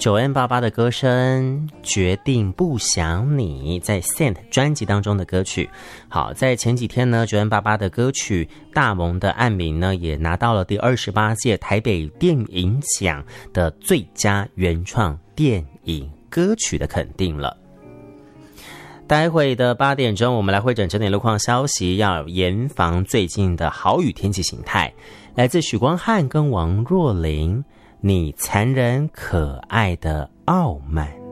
9n88的歌声决定不想你，在 Scent 专辑当中的歌曲。好，在前几天呢，9n88的歌曲大萌的暗名呢，也拿到了第28届台北电影奖的最佳原创电影歌曲的肯定了。待会的8点钟，我们来会诊整点路况消息，要严防最近的豪雨天气形态。来自许光汉跟王若琳，你残忍可爱的傲慢。